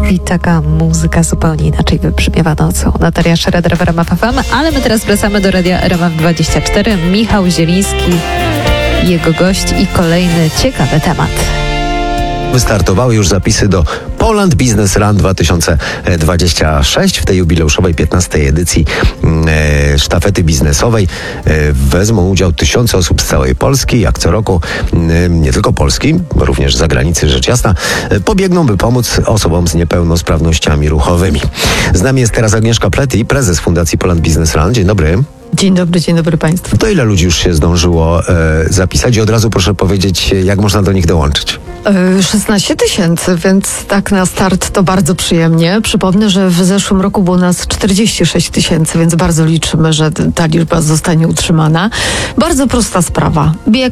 i taka muzyka zupełnie inaczej wybrzmiewa nocą. Natalia Schroeder w RMF FM, ale my teraz wracamy do radia RMF24. Michał Zieliński, jego gość i kolejny ciekawy temat. Wystartowały już zapisy do Poland Business Run 2026. W tej jubileuszowej 15. edycji sztafety biznesowej wezmą udział tysiące osób z całej Polski. Jak co roku, nie tylko Polski, również z zagranicy, rzecz jasna, pobiegną, by pomóc osobom z niepełnosprawnościami ruchowymi. Z nami jest teraz Agnieszka Plety, prezes Fundacji Poland Business Run. Dzień dobry. Dzień dobry Państwu. To ile ludzi już się zdążyło zapisać i od razu proszę powiedzieć, jak można do nich dołączyć? 16 000, więc tak na start to bardzo przyjemnie. Przypomnę, że w zeszłym roku było nas 46 000, więc bardzo liczymy, że ta liczba zostanie utrzymana. Bardzo prosta sprawa.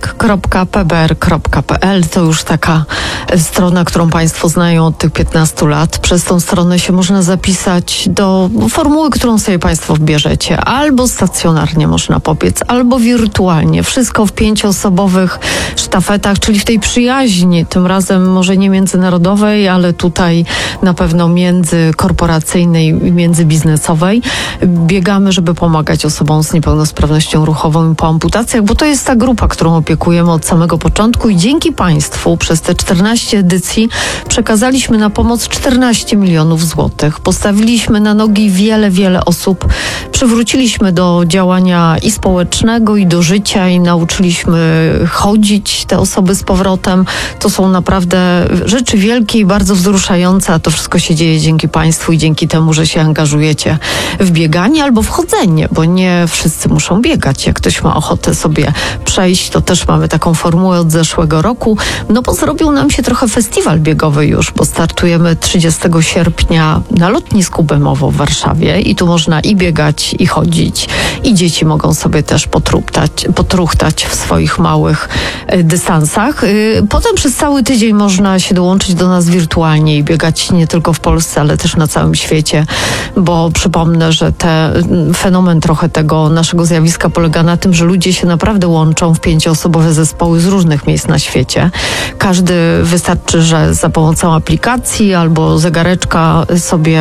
bieg.pbr.pl to już taka strona, którą Państwo znają od tych 15 lat. Przez tą stronę się można zapisać do formuły, którą sobie Państwo wbierzecie. Albo stacjonarnie można pobiec, albo wirtualnie. Wszystko w 5-osobowych sztafetach, czyli w tej przyjaźni, tym razem może nie międzynarodowej, ale tutaj na pewno międzykorporacyjnej i międzybiznesowej. Biegamy, żeby pomagać osobom z niepełnosprawnością ruchową po amputacjach, bo to jest ta grupa, którą opiekujemy od samego początku i dzięki Państwu przez te 14 edycji przekazaliśmy na pomoc 14 milionów złotych. Postawiliśmy na nogi wiele osób. Przywróciliśmy do działania i społecznego, i do życia, i nauczyliśmy chodzić te osoby z powrotem. To są naprawdę rzeczy wielkie i bardzo wzruszające, a to wszystko się dzieje dzięki Państwu i dzięki temu, że się angażujecie w bieganie albo w chodzenie, bo nie wszyscy muszą biegać. Jak ktoś ma ochotę sobie przejść, to też mamy taką formułę od zeszłego roku, no bo zrobił nam się trochę festiwal biegowy już, bo startujemy 30 sierpnia na lotnisku Bemowo w Warszawie i tu można i biegać, i chodzić, i dzieci mogą sobie też potruchtać w swoich małych dystansach. Potem przez cały tydzień można się dołączyć do nas wirtualnie i biegać nie tylko w Polsce, ale też na całym świecie, bo przypomnę, że fenomen trochę tego naszego zjawiska polega na tym, że ludzie się naprawdę łączą w 5-osobowe zespoły z różnych miejsc na świecie. Każdy wystarczy, że za pomocą aplikacji albo zegareczka sobie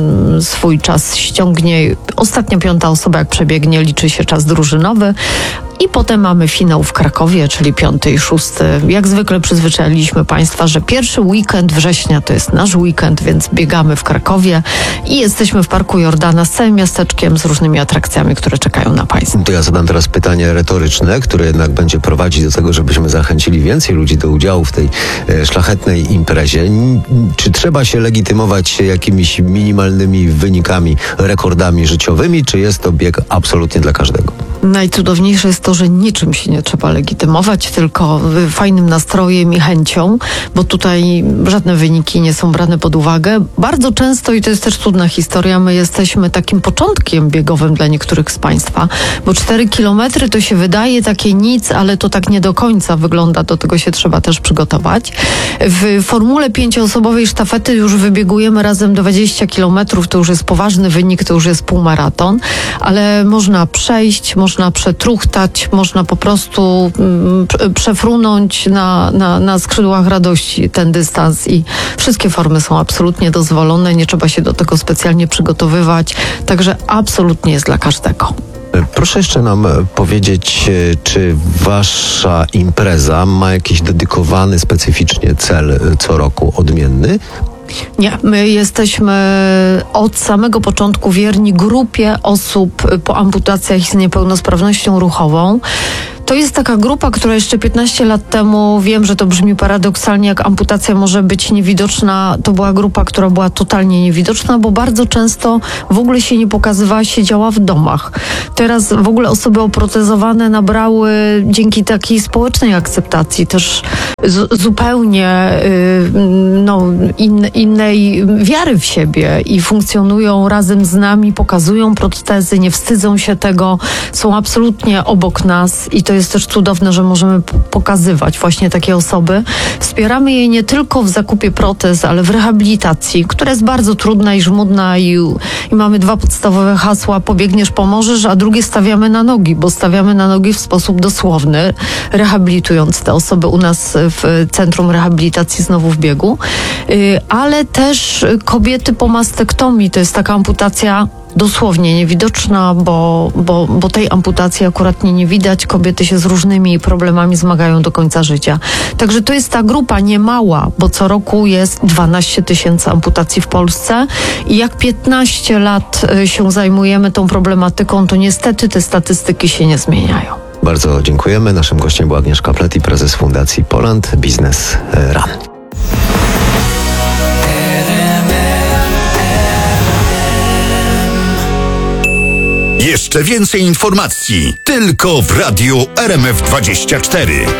swój czas ściągnie. Ostatnia 5. osoba, jak przebiegnie, liczy się czas drużynowy. I potem mamy finał w Krakowie, czyli 5. i 6. Jak zwykle przyzwyczailiśmy Państwa, że pierwszy weekend września to jest nasz weekend, więc biegamy w Krakowie i jesteśmy w Parku Jordana z całym miasteczkiem, z różnymi atrakcjami, które czekają na Państwa. To ja zadam teraz pytanie retoryczne, które jednak będzie prowadzić do tego, żebyśmy zachęcili więcej ludzi do udziału w tej szlachetnej imprezie. Czy trzeba się legitymować jakimiś minimalnymi wynikami, rekordami życiowymi, czy jest to bieg absolutnie dla każdego? Najcudowniejsze jest to, że niczym się nie trzeba legitymować, tylko fajnym nastrojem i chęcią, bo tutaj żadne wyniki nie są brane pod uwagę. Bardzo często, i to jest też cudna historia, my jesteśmy takim początkiem biegowym dla niektórych z Państwa, bo 4 kilometry to się wydaje takie nic, ale to tak nie do końca wygląda, do tego się trzeba też przygotować. W formule 5-osobowej sztafety już wybiegujemy razem 20 kilometrów, to już jest poważny wynik, to już jest półmaraton, ale można przejść, można przetruchtać, można po prostu przefrunąć na skrzydłach radości ten dystans i wszystkie formy są absolutnie dozwolone, nie trzeba się do tego specjalnie przygotowywać, także absolutnie jest dla każdego. Proszę jeszcze nam powiedzieć, czy wasza impreza ma jakiś dedykowany specyficznie cel co roku odmienny? Nie, my jesteśmy od samego początku wierni grupie osób po amputacjach z niepełnosprawnością ruchową. To jest taka grupa, która jeszcze 15 lat temu, wiem, że to brzmi paradoksalnie, jak amputacja może być niewidoczna, to była grupa, która była totalnie niewidoczna, bo bardzo często w ogóle się nie pokazywała, siedziała w domach. Teraz w ogóle osoby oprotezowane nabrały dzięki takiej społecznej akceptacji też zupełnie innej wiary w siebie i funkcjonują razem z nami, pokazują protezy, nie wstydzą się tego, są absolutnie obok nas i to jest jest też cudowne, że możemy pokazywać właśnie takie osoby. Wspieramy je nie tylko w zakupie protez, ale w rehabilitacji, która jest bardzo trudna i żmudna i mamy 2 podstawowe hasła: pobiegniesz, pomożesz, a drugie stawiamy na nogi, bo stawiamy na nogi w sposób dosłowny, rehabilitując te osoby u nas w Centrum Rehabilitacji Znowu w Biegu, ale też kobiety po mastektomii. To jest taka amputacja dosłownie niewidoczna, bo tej amputacji akurat nie widać. Kobiety się z różnymi problemami zmagają do końca życia. Także to jest ta grupa niemała, bo co roku jest 12 000 amputacji w Polsce i jak 15 lat się zajmujemy tą problematyką, to niestety te statystyki się nie zmieniają. Bardzo dziękujemy. Naszym gościem była Agnieszka Pletti, prezes Fundacji Poland Business Run. Jeszcze więcej informacji tylko w Radiu RMF24.